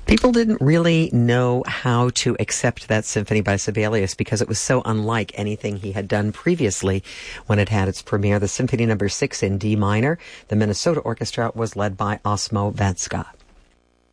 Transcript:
People didn't really know how to accept that symphony by Sibelius because it was so unlike anything he had done previously when it had its premiere. The Symphony No. 6 in D minor. The Minnesota Orchestra was led by Osmo Vatska.